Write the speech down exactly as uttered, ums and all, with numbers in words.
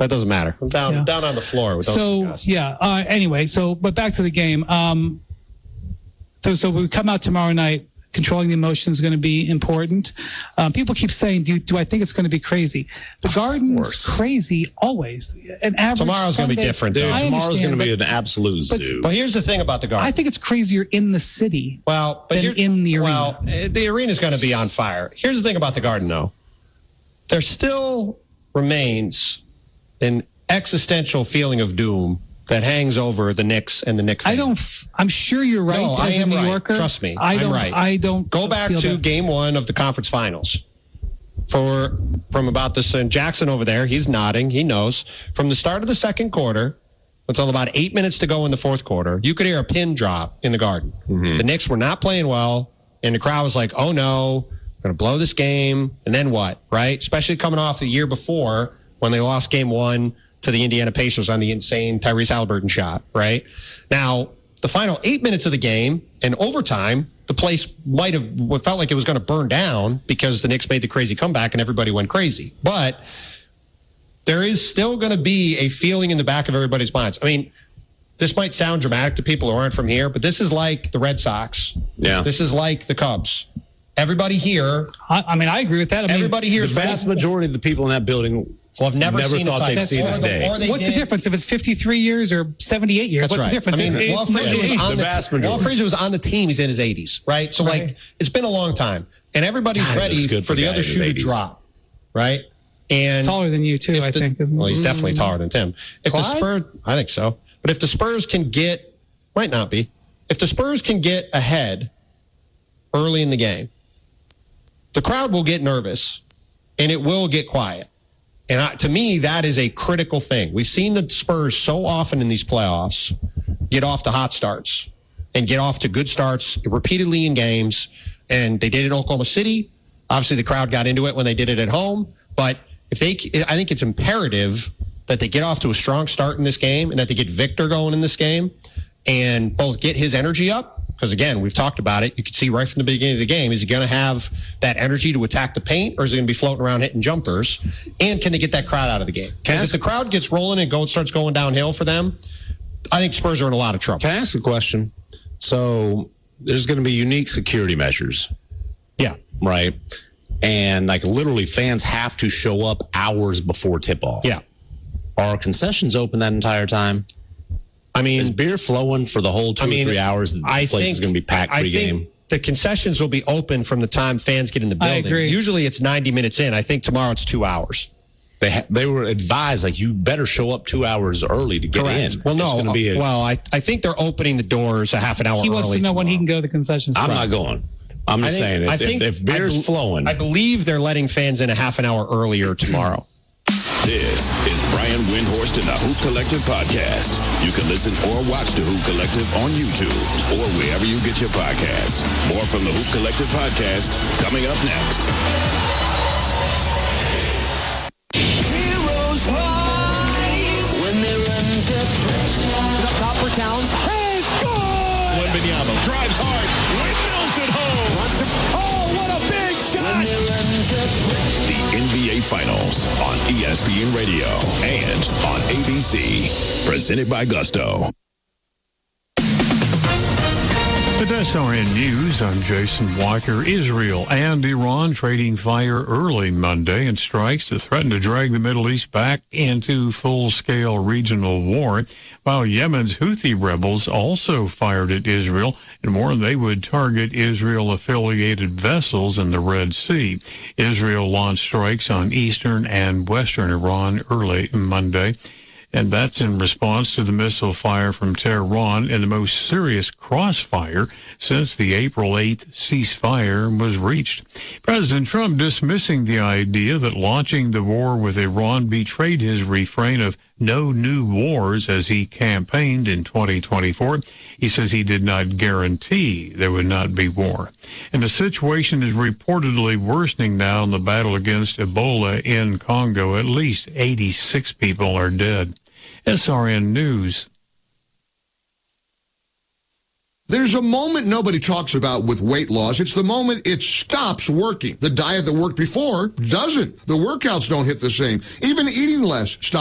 that doesn't matter. I'm down, yeah. down on the floor with those So, guys. yeah, uh, anyway, so, but back to the game. Um, so, so we come out tomorrow night. Controlling the emotion is going to be important. Um, people keep saying, do, do I think it's going to be crazy? The of Garden's course. crazy always. An average Tomorrow's going to be different. Dude, tomorrow's going to be an absolute but, zoo. But here's the thing about the Garden. I think it's crazier in the city well, but than in the arena. Well, the arena's going to be on fire. Here's the thing about the Garden, though. There still remains an existential feeling of doom that hangs over the Knicks and the Knicks. I don't. I'm sure you're right. No, as I am a New right. Yorker, Trust me, I don't. I'm right. I don't go back to that. Game One of the conference finals. For from about this, and Jackson over there, he's nodding. He knows from the start of the second quarter until about eight minutes to go in the fourth quarter, you could hear a pin drop in the Garden. Mm-hmm. The Knicks were not playing well, and the crowd was like, "Oh no, we're going to blow this game." And then what? Right? Especially coming off the year before when they lost Game One to the Indiana Pacers on the insane Tyrese Haliburton shot, right? Now, the final eight minutes of the game and overtime, the place might have felt like it was going to burn down because the Knicks made the crazy comeback and everybody went crazy. But there is still going to be a feeling in the back of everybody's minds. I mean, this might sound dramatic to people who aren't from here, but this is like the Red Sox. Yeah. This is like the Cubs. Everybody here. I, I mean, I agree with that. I mean, everybody here. The vast majority of the people in that building well, I've never, never seen thought they'd see this day. What's did. the difference if it's fifty-three years or seventy-eight years? That's What's right. the difference? I mean, it, Walt Frazier was on the, the vast majority. Walt Frazier was on the team. He's in his eighties, right? So, right. like, it's been a long time. And everybody's God, ready for, for the other shoe to drop, right? And he's taller than you, too, I the, think. Isn't well, he's mm-hmm. definitely taller than Tim. If Clyde? the Spurs, I think so. But if the Spurs can get, might not be, if the Spurs can get ahead early in the game, the crowd will get nervous and it will get quiet. And I, to me, that is a critical thing. We've seen the Spurs so often in these playoffs get off to hot starts and get off to good starts repeatedly in games. And they did it in Oklahoma City. Obviously, the crowd got into it when they did it at home. But if they, I think it's imperative that they get off to a strong start in this game and that they get Victor going in this game and both get his energy up. Because, again, we've talked about it. You can see right from the beginning of the game, is he going to have that energy to attack the paint, or is he going to be floating around hitting jumpers? And can they get that crowd out of the game? Because if the crowd gets rolling and go, starts going downhill for them, I think Spurs are in a lot of trouble. Can I ask a question? So there's going to be unique security measures. Yeah. Right? And, like, literally fans have to show up hours before tip-off. Yeah. Are concessions open that entire time? I mean, is beer flowing for the whole two I mean, or three hours? The I place think, is going to be packed I pregame. Think the concessions will be open from the time fans get in the building. I agree. Usually it's ninety minutes in. I think tomorrow it's two hours. They ha- they were advised, like, you better show up two hours early to get Correct. in. Well, no. Be a, well, I, I think they're opening the doors a half an hour early. He wants to know tomorrow. when he can go to the concessions. I'm right. not going. I'm just I think, saying, if, I think, if, if beer's I be- flowing. I believe they're letting fans in a half an hour earlier tomorrow. This is Brian Windhorst and the Hoop Collective podcast. You can listen or watch the Hoop Collective on YouTube or wherever you get your podcasts. More from the Hoop Collective podcast coming up next. Heroes rise when they run to pressure. Up top for Towns. Hey, score! Wembanyama drives hard. Windmills at home. Oh, what a big shot! When they run to pressure. The N B A Finals on E S P N Radio and on A B C. Presented by Gusto. With S R N News, I'm Jason Walker. Israel and Iran trading fire early Monday in strikes that threaten to drag the Middle East back into full-scale regional war, while Yemen's Houthi rebels also fired at Israel and warned they would target Israel-affiliated vessels in the Red Sea. Israel launched strikes on eastern and western Iran early Monday, and that's in response to the missile fire from Tehran and the most serious crossfire since the April eighth ceasefire was reached. President Trump dismissing the idea that launching the war with Iran betrayed his refrain of no new wars as he campaigned in twenty twenty-four. He says he did not guarantee there would not be war. And the situation is reportedly worsening now in the battle against Ebola in Congo. At least eighty-six people are dead. S R N News. There's a moment nobody talks about with weight loss. It's the moment it stops working. The diet that worked before doesn't. The workouts don't hit the same. Even eating less stops.